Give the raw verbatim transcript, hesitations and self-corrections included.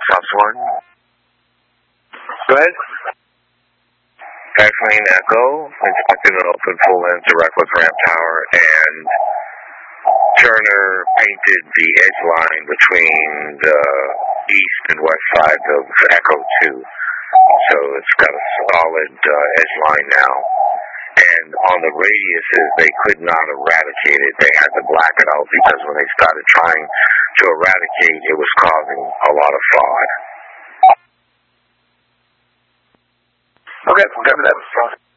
Southsworn. Go ahead. Taxiing Echo, expecting an open full length direct with ramp tower, and Turner painted the edge line between the east and west sides of Echo two. So it's got a solid uh, edge line now. And on the radiuses, they could not eradicate it. They had to black it out because when they started trying to eradicate, it was causing a lot of fraud. Okay, we'll cover that.